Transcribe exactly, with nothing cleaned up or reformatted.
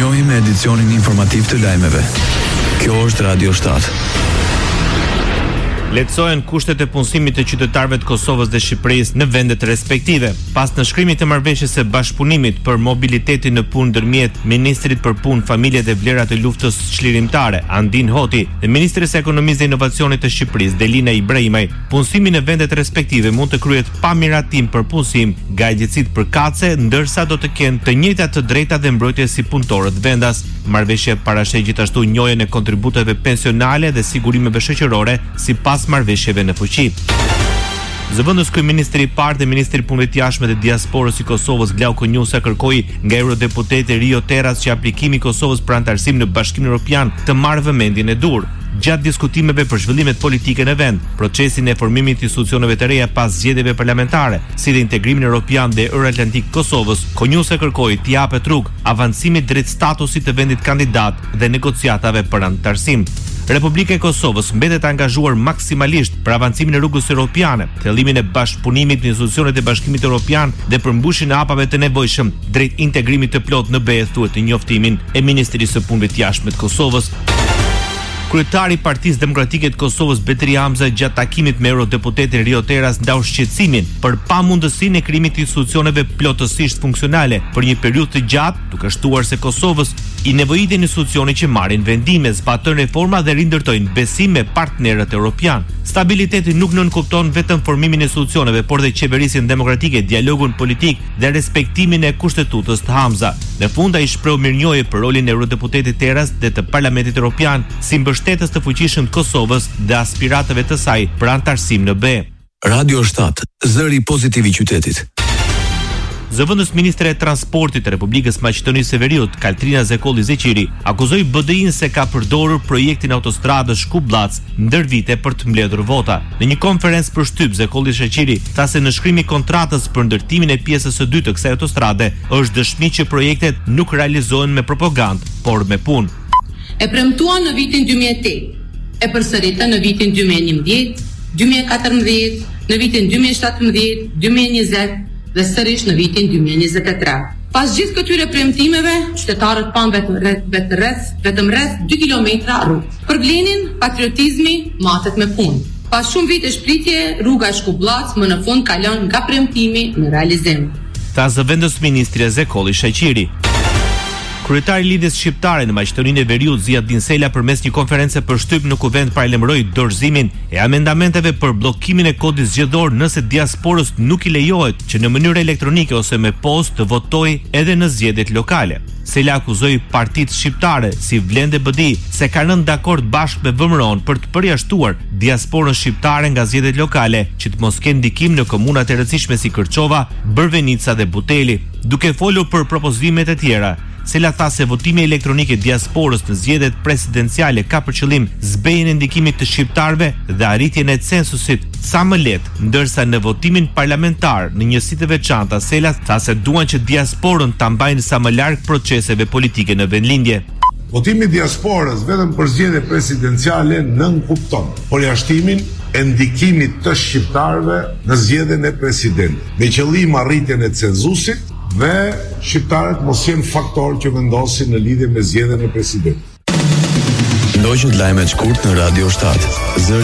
Shohim me edicionin informativ të lajmeve. Kjo është Radio shtat. Lehtësohen kushtet e punësimit të qytetarëve të Kosovës dhe Shqipërisë në vendet respektive. Pas nënshkrimit të marrëveshjes së bashkëpunimit për mobilitetin në punë ndërmjet Ministrit për Punë, Familje dhe Vlera të Luftës Çlirimtare, Andin Hoti, dhe Ministres së Ekonomisë dhe Inovacionit të Shqipërisë, Delina Ibrahimaj, punësimi në vendet respektive mund të kryhet pa miratim për punësim nga agjencitë përkatëse, ndërsa do të kenë të njëjtat të drejta dhe mbrojtje si punëtorët vendas. Marrëveshja parasheh gjithashtu njojën e kontributeve pensionale dhe sigurimeve shoqërore sipas marrëveshjeve në fuqi. Zëvendës kryeministri i parë dhe ministri i punëve të jashtme dhe diasporës i Kosovës, Glauko Njusa, kërkoi nga eurodeputeti Rio Teras që aplikimi i Kosovës për anëtarësim në Bashkimin Evropian të marrë vëmendjen e dur. Gjatë diskutimeve për zhvillimet politike në vend, procesin e formimit të institucioneve të reja pas zgjedhjeve parlamentare, si dhe integrimin evropian dhe euroatlantik Kosovës, Konjusa kërkoi t'i japet rrugë avancimit drejt statusit të vendit kandidat dhe negociatave për anëtarësim. Republika e Kosovës mbetet angazhuar maksimalisht për avancimin e rrugës europiane, thellimin e bashkëpunimit në institucionet e Bashkimit Evropian dhe përmbushjen e hapave të nevojshëm drejt integrimit të plot në B E, thuhet në njoftimin e Ministrisë së Punëve të Jashtme të Kosovës. Kryetari i Partisë Demokratike të Kosovës, Betri Hamza, gjatë takimit me eurodeputetin Rio Teras ndau shqetësimin për pamundësinë e krijimit të institucioneve plotësisht funksionale për një periudhë të gjatë, duke shtuar se Kosovës i nevojitin institucione që marrin vendime, zbatojnë reforma dhe rindërtojnë besim me partnerët evropian. Stabiliteti nuk nënkupton vetëm formimin e institucioneve, por dhe qeverisjen demokratike, dialogun politik dhe respektimin e kushtetutës të Hamza. Në fund ai shpreu mirënjohje për rolin e eurodeputetit Teras dhe të Parlamentit Evropian si mbështetës të fuqishëm të Kosovës dhe aspiratëve të saj për anëtarësim në B E. Radio shtat, zëri pozitiv i qytetit. Zëvendës ministre e transportit të Republikës Maqedonisë së Veriut, Kaltrina Zekolli Zeqiri, akuzoi B D I-n se ka përdorur projektin autostradës Shkup-Llac ndër vite për të mbledhur vota. Në një konferencë për shtyp, Zekolli Zeqiri tha se nënshkrimi i kontratës për ndërtimin e pjesës së dytë të kësaj autostrade është dëshmi që projektet nuk realizohen me propagandë, por me punë. E premtuan në vitin dy mijë e tetë, e përsëritën në vitin dy mijë e njëmbëdhjetë, dy mijë e katërmbëdhjetë, në vitin dy mijë e shtatëmbëdhjetë, dy mijë e njëzet dhe sërish në vitin dy mijë e njëzet e tre. Pas gjithë këtyre premtimeve, qytetarët pan vetëm rreth vetëm rreth dy kilometra rrugë. Për Blenin, patriotizmi matet me punë. Pas shumë vite shpritje, rruga Shkup-Llac më në fund kalon nga premtimi në realizim. Tha zëvendës ministri Zekolli Zeqiri. Kryetari i Lidhjes Shqiptare në Maqedoninë e Veriut, Ziad Dinsela, përmes një konference për shtyp në Kuvend paralajmëroi dorëzimin e amendamenteve për bllokimin e kodit zgjedhor nëse diasporës nuk i lejohet që në mënyrë elektronike ose me postë të votojë edhe në zgjedhjet lokale. Sela akuzoi partitë shqiptare si Vlende B D I se kanë rënë dakord bashkë me V M R O-n për të përjashtuar diasporën shqiptare nga zgjedhjet lokale, që të mos kenë ndikim në komunat e rëndësishme si Kërçova, Bërvenica dhe Buteli. Duke folur për propozimet e tjera, Sela tha se votimi elektronik i diasporës në zgjedhjet presidenciale ka për qëllim zbejjen e ndikimit të shqiptarëve dhe arritjen e censusit sa më lehtë, ndërsa në votimin parlamentar në njësi të veçanta, Sela tha se duan që diasporën ta mbajnë sa më larg proceseve politike në vendlindje. Votimi i diasporës vetëm për zgjedhje presidenciale nën kupton përjashtimin e ndikimit të shqiptarëve në zgjedhjen e presidentit, me qëllim arritjen e censusit dhe shqiptarët mos jenë faktor që vendosin në lidhje me zgjedhjen e presidentit. Ndoqët lajmet shkurt në Radio shtat.